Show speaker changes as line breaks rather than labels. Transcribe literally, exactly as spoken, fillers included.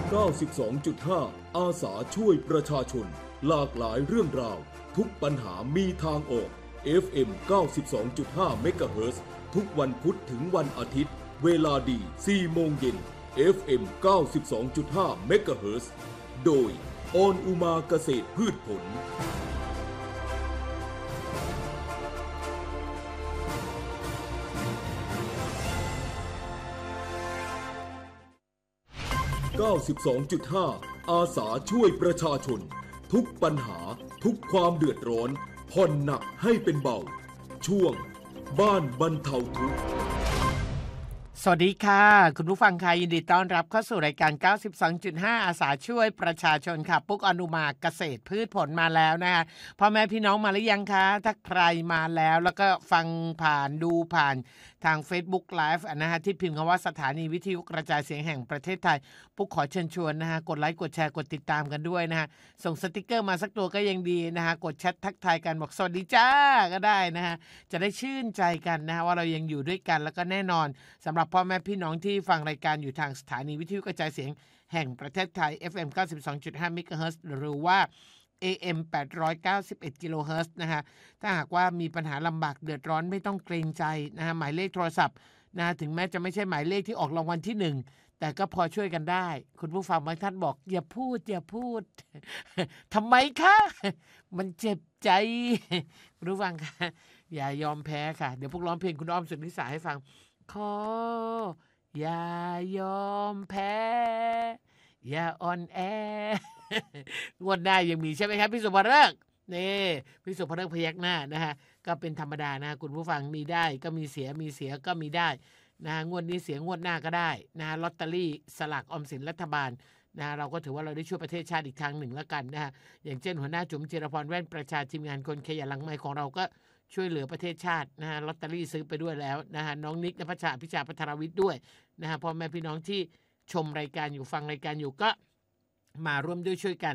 เก้าสิบสองจุดห้า อาสาช่วยประชาชนหลากหลายเรื่องราวทุกปัญหามีทางออก เอฟ เอ็ม เก้าสิบสองจุดห้า เมกะเฮิรตซ์ทุกวันพุธถึงวันอาทิตย์เวลาดี สี่โมงเย็น เอฟ เอ็ม เก้าสิบสองจุดห้า เมกะเฮิรตซ์โดยออนอุมาเกษตรพืชผลเก้าสิบสองจุดห้า อาสาช่วยประชาชนทุกปัญหาทุกความเดือดร้อนผ่อนหนักให้เป็นเบาช่วงบ้านบรรเทาทุกข์
สวัสดีค่ะคุณผู้ฟังค่ะยินดีต้อนรับเข้าสู่รายการ เก้าสิบสองจุดห้า อาสาช่วยประชาชนค่ะปุ๊กอนุมาเกษตรพืชผลมาแล้วนะคะพ่อแม่พี่น้องมาหรือยังคะถ้าใครมาแล้วแล้วก็ฟังผ่านดูผ่านทาง Facebook Live นะฮะที่พิมพ์คำว่าสถานีวิทยุกระจายเสียงแห่งประเทศไทยปุ๊กขอเชิญชวนนะฮะกดไลค์กดแชร์กดติดตามกันด้วยนะฮะส่งสติกเกอร์มาสักตัวก็ยังดีนะฮะกดแชททักทายกันบอกสวัสดีจ้าก็ได้นะฮะจะได้ชื่นใจกันนะฮะว่าเรายังอยู่ด้วยกันแล้วก็แน่นอนสำหรับพ่อแม่พี่น้องที่ฟังรายการอยู่ทางสถานีวิทยุกระจายเสียงแห่งประเทศไทย เอฟ เอ็ม เก้าสิบสองจุดห้า เมกะเฮิรตซ์หรือว่า เอ เอ็ม แปดร้อยเก้าสิบเอ็ด กิโลเฮิรตซ์นะฮะถ้าหากว่ามีปัญหาลำบากเดือดร้อนไม่ต้องเกรงใจนะฮะหมายเลขโทรศัพท์นะถึงแม้จะไม่ใช่หมายเลขที่ออกรางวัลที่หนึ่งแต่ก็พอช่วยกันได้คุณผู้ฟังบางท่านบอกอย่าพูดอย่าพูด ทำไมคะมันเจ็บใจคุณผู้ฟังค่ะอย่ายอมแพ้ค่ะเดี๋ยวพวกร้องเพลงคุณอ้อมสุนิสาให้ฟังขออย่ายอมแพ้อย่าอ่อนแองวดหน้ายังมีใช่ไหมครับพี่สุภฤกษ์นี่พี่สุภฤกษ์พยักหน้านะฮะก็เป็นธรรมดานะคุณผู้ฟังมีได้ก็มีเสียมีเสียก็มีได้นะงวดนี้เสียงวดหน้าก็ได้นะลอตเตอรี่สลากออมสินรัฐบาลนะเราก็ถือว่าเราได้ช่วยประเทศชาติอีกทางหนึ่งแล้วกันนะฮะอย่างเช่นหัวหน้าจุ๋มจิรพรแว่นประชาทีมงานคนขยันหลังไมค์ของเราก็ช่วยเหลือประเทศชาตินะฮะลอตเตอรี่ซื้อไปด้วยแล้วนะฮะน้องนิกนภัชชาพิชาพัทรวิทย์ด้วยนะฮะพ่อแม่พี่น้องที่ชมรายการอยู่ฟังรายการอยู่ก็มาร่วมด้วยช่วยกัน